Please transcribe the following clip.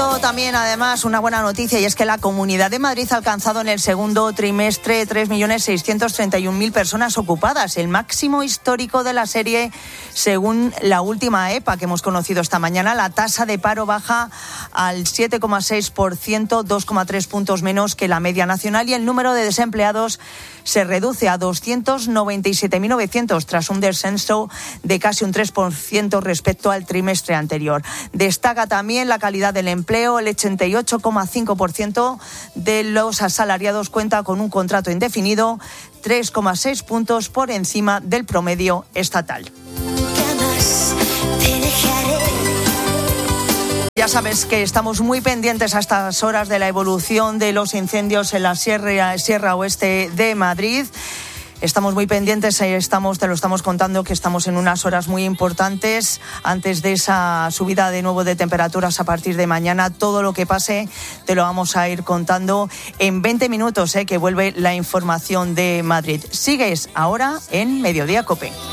cuento también, además, una buena noticia, y es que la Comunidad de Madrid ha alcanzado en el segundo trimestre 3.631.000 personas ocupadas, el máximo histórico de la serie según la última EPA que hemos conocido esta mañana. La tasa de paro baja al 7,6%, 2,3 puntos menos que la media nacional, y el número de desempleados se reduce a 297.900 tras un descenso de casi un 3% respecto al trimestre anterior. Destaca también la calidad del empleo. El 88,5% de los asalariados cuenta con un contrato indefinido, 3,6 puntos por encima del promedio estatal. Ya sabes que estamos muy pendientes a estas horas de la evolución de los incendios en la Sierra Oeste de Madrid. Estamos muy pendientes, te lo estamos contando, que estamos en unas horas muy importantes antes de esa subida de nuevo de temperaturas a partir de mañana. Todo lo que pase te lo vamos a ir contando en 20 minutos, que vuelve la información de Madrid. Sigues ahora en Mediodía COPE.